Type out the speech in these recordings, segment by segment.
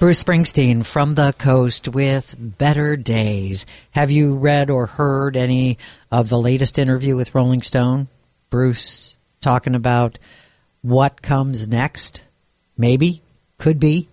Bruce Springsteen from the coast with Better Days. Have you read or heard any of the latest interview with Rolling Stone? Bruce talking about what comes next? Maybe. Could be.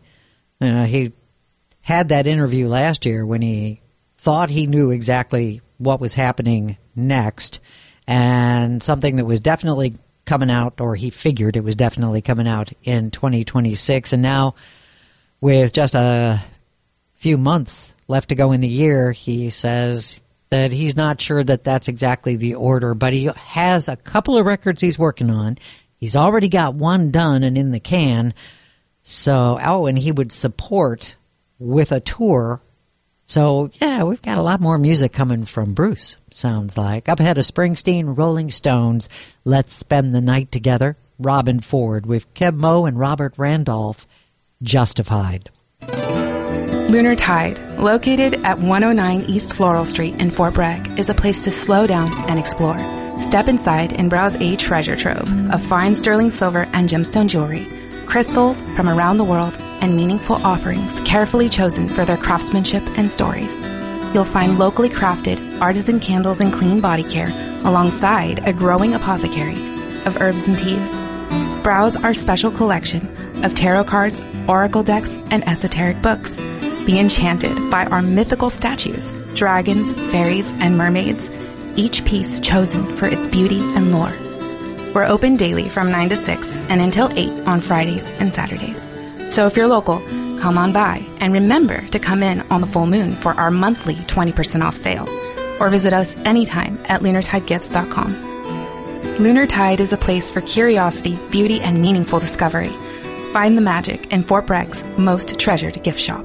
He had that interview last year when he thought he knew exactly what was happening next, and something that was definitely coming out, or he figured it was definitely coming out in 2026. And now, with just a few months left to go in the year, he says that he's not sure that that's exactly the order, but he has a couple of records he's working on. He's already got one done and in the can. So, and he would support with a tour. So, yeah, we've got a lot more music coming from Bruce, sounds like. Up ahead of Springsteen, Rolling Stones, Let's Spend the Night Together, Robin Ford with Keb Mo and Robert Randolph, Justified. Lunar Tide, located at 109 East Floral Street in Fort Bragg, is a place to slow down and explore. Step inside and browse a treasure trove of fine sterling silver and gemstone jewelry, crystals from around the world, and meaningful offerings carefully chosen for their craftsmanship and stories. You'll find locally crafted artisan candles and clean body care alongside a growing apothecary of herbs and teas. Browse our special collection of tarot cards, oracle decks, and esoteric books. Be enchanted by our mythical statues, dragons, fairies, and mermaids, each piece chosen for its beauty and lore. We're open daily from 9 to 6 and until 8 on Fridays and Saturdays. So if you're local, come on by and remember to come in on the full moon for our monthly 20% off sale, or visit us anytime at lunartidegifts.com. Lunar Tide is a place for curiosity, beauty, and meaningful discovery. Find the magic in Fort Bragg's most treasured gift shop.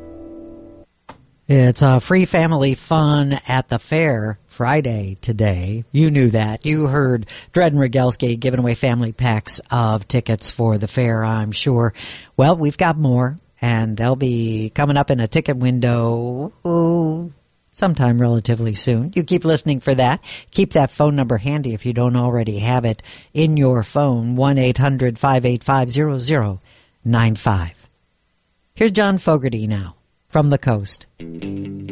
It's a free family fun at the fair Friday today. You knew that. You heard Dred and Rogelski giving away family packs of tickets for the fair, I'm sure. Well, we've got more, and they'll be coming up in a ticket window sometime relatively soon. You keep listening for that. Keep that phone number handy if you don't already have it in your phone, 1-800-585-0095. Here's John Fogerty now, from the coast.